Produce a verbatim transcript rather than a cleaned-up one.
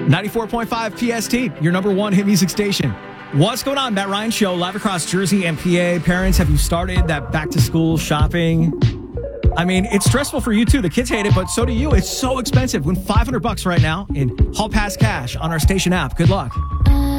ninety-four point five P S T, your number one hit music station. What's going on? Matt Ryan Show, live across Jersey and P A. Parents, have you started that back-to-school shopping? I mean, it's stressful for you, too. The kids hate it, but so do you. It's so expensive. Win five hundred bucks right now in Hall Pass Cash on our station app. Good luck.